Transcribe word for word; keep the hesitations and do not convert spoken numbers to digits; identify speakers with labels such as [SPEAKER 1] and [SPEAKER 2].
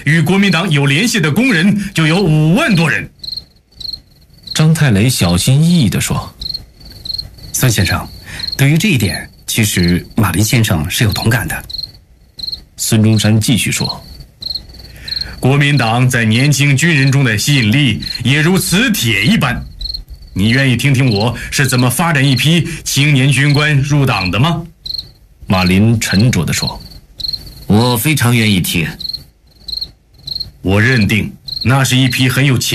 [SPEAKER 1] 与国民党有联系的工人就有五万多人。
[SPEAKER 2] 张太雷小心翼翼地说：“
[SPEAKER 3] 孙先生，对于这一点，其实马林先生是有同感的。”
[SPEAKER 2] 孙中山继续说：“
[SPEAKER 1] 国民党在年轻军人中的吸引力也如磁铁一般。你愿意听听我是怎么发展一批青年军官入党的吗？”
[SPEAKER 2] 马林沉着地说：“
[SPEAKER 4] 我非常愿意听。
[SPEAKER 1] 我认定那是一批很有潜